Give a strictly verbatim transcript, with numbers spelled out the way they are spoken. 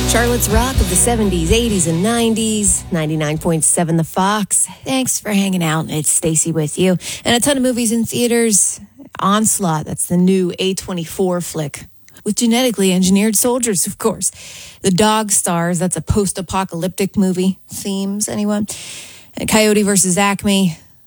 Charlotte's Rock of the seventies, eighties, and nineties. ninety-nine point seven The Fox. Thanks for hanging out. It's Stacey with you. And a ton of movies in theaters. Onslaught, that's the new A twenty-four flick. With genetically engineered soldiers, of course. The Dog Stars, that's a post-apocalyptic movie. Themes, anyone? And Coyote versus Acme.